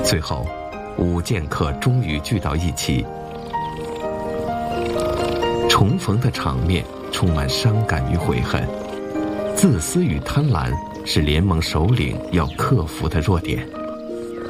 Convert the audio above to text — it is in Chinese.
最后5剑客终于聚到一起，重逢的场面充满伤感与悔恨。自私与贪婪是联盟首领要克服的弱点。